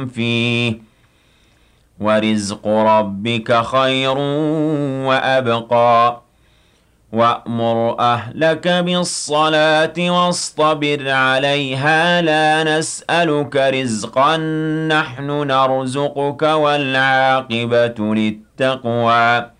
فِيهِ وَرِزْقُ رَبِّكَ خَيْرٌ وَأَبْقَىٰ وَأْمُرْ أَهْلَكَ بِالصَّلَاةِ وَاصْطَبِرْ عَلَيْهَا لَا نَسْأَلُكَ رِزْقًا نَّحْنُ نَرْزُقُكَ وَالْعَاقِبَةُ لِلتَّقْوَىٰ